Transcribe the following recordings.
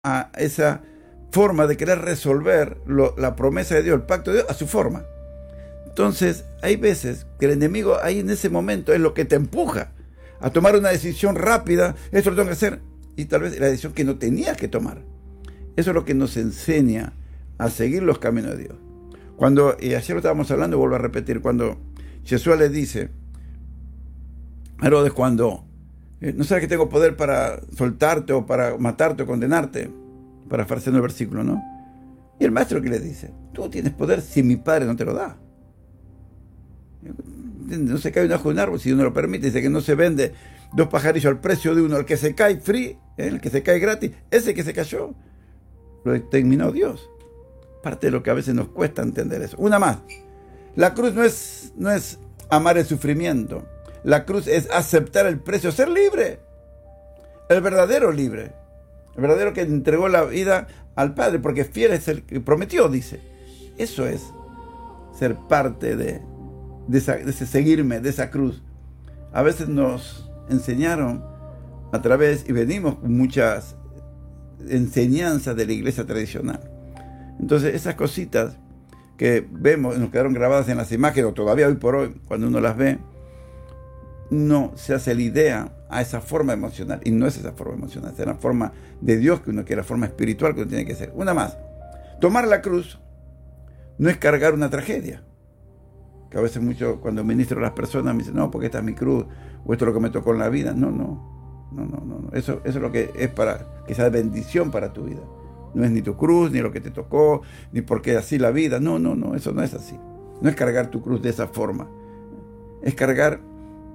a esa forma de querer resolver la promesa de Dios, el pacto de Dios, a su forma. Entonces, hay veces que el enemigo ahí en ese momento es lo que te empuja a tomar una decisión rápida. Esto lo tengo que hacer. Y tal vez la decisión que no tenías que tomar. Eso es lo que nos enseña a seguir los caminos de Dios. Cuando, y ayer lo estábamos hablando, vuelvo a repetir, cuando Jesús le dice a Herodes, cuando no sabes que tengo poder para soltarte o para matarte o condenarte, parafraseando el versículo, ¿no? Y el maestro que le dice, tú tienes poder si mi padre no te lo da. No se cae un ajo de un árbol si uno lo permite. Dice que no se vende 2 pajarillos al precio de uno. El que se cae free, el que se cae gratis, ese que se cayó, lo determinó Dios. Parte de lo que a veces nos cuesta entender eso. Una más. La cruz no es amar el sufrimiento. La cruz es aceptar el precio, ser libre. El verdadero libre. El verdadero que entregó la vida al Padre, porque fiel es el que prometió, dice. Eso es ser parte de ese seguirme, de esa cruz. A veces nos enseñaron a través, y venimos con muchas enseñanzas de la iglesia tradicional. Entonces esas cositas que vemos, nos quedaron grabadas en las imágenes, o todavía hoy por hoy, cuando uno las ve, no se hace la idea a esa forma emocional, y no es esa forma emocional, es la forma de Dios que uno quiere, la forma espiritual que uno tiene que ser. Una más, tomar la cruz no es cargar una tragedia, que a veces mucho cuando ministro a las personas me dicen, no, porque esta es mi cruz, o esto es lo que me tocó en la vida. No. Eso es lo que es para que sea bendición para tu vida. No es ni tu cruz, ni lo que te tocó, ni porque así la vida. No, eso no es así. No es cargar tu cruz de esa forma. Es cargar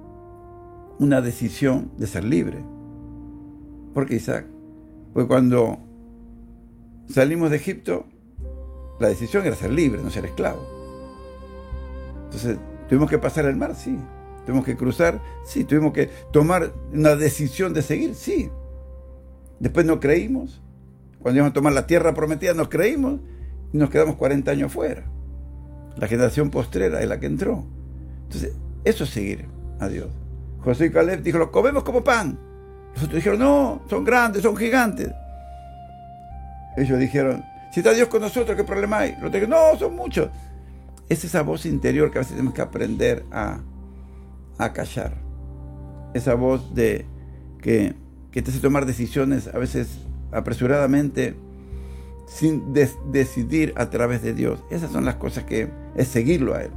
una decisión de ser libre. Porque Isaac, pues cuando salimos de Egipto, la decisión era ser libre, no ser esclavo. Entonces, ¿tuvimos que pasar el mar? Sí. ¿Tuvimos que cruzar? Sí. ¿Tuvimos que tomar una decisión de seguir? Sí. Después no creímos. Cuando íbamos a tomar la tierra prometida, nos creímos y nos quedamos 40 años fuera. La generación postrera es la que entró. Entonces, eso es seguir a Dios. Josué y Caleb dijo, los comemos como pan. Los otros dijeron, no, son grandes, son gigantes. Ellos dijeron, si está Dios con nosotros, ¿qué problema hay? Los otros dijeron, no, son muchos. Es esa voz interior que a veces tenemos que aprender a callar. Esa voz que te hace tomar decisiones a veces apresuradamente sin decidir a través de Dios. Esas son las cosas que es seguirlo a Él.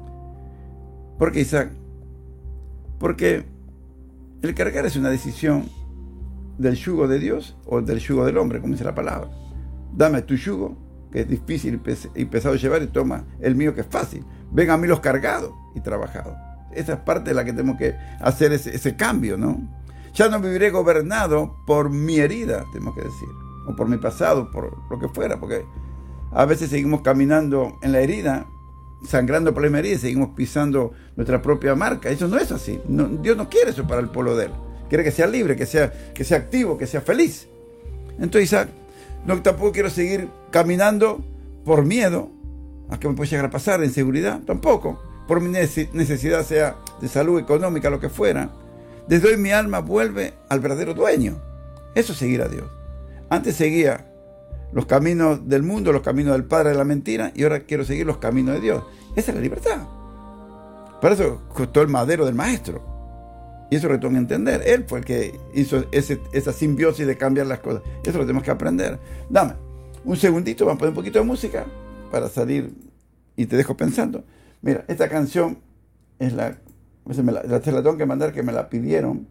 ¿Por qué, Isaac? Porque el cargar es una decisión del yugo de Dios o del yugo del hombre, como dice la palabra. Dame tu yugo, que es difícil y pesado de llevar, y toma el mío, que es fácil. Ven a mí los cargados y trabajados. Esa es parte de la que tenemos que hacer ese cambio, ¿no? Ya no viviré gobernado por mi herida, tenemos que decir, o por mi pasado, por lo que fuera, porque a veces seguimos caminando en la herida, sangrando por la herida, y seguimos pisando nuestra propia marca. Eso no es así. No, Dios no quiere eso para el pueblo de Él. Quiere que sea libre, que sea activo, que sea feliz. Entonces, Isaac, no, tampoco quiero seguir caminando por miedo a que me pueda llegar a pasar, de inseguridad, tampoco. Por mi necesidad, sea de salud, económica, lo que fuera. Desde hoy mi alma vuelve al verdadero dueño. Eso es seguir a Dios. Antes seguía los caminos del mundo, los caminos del padre de la mentira, y ahora quiero seguir los caminos de Dios. Esa es la libertad. Para eso costó el madero del maestro. Y eso lo tengo que entender. Él fue el que hizo esa simbiosis de cambiar las cosas. Eso lo tenemos que aprender. Dame un segundito, vamos a poner un poquito de música para salir y te dejo pensando. Mira, esta canción es la tengo que mandar, que me la pidieron.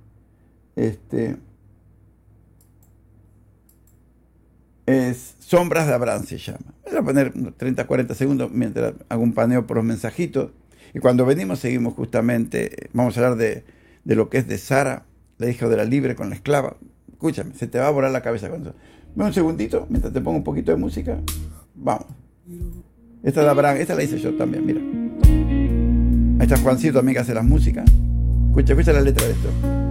Es Sombras de Abraham, se llama. Voy a poner 30, 40 segundos mientras hago un paneo por los mensajitos. Y cuando venimos seguimos justamente, vamos a hablar de lo que es de Sara, la hija de la libre con la esclava. Escúchame, se te va a volar la cabeza con eso. Ven un segundito, mientras te pongo un poquito de música. Vamos. Esta de Abraham, esta la hice yo también, mira. Ahí está Juancito también, que hace las músicas. Escucha la letra de esto.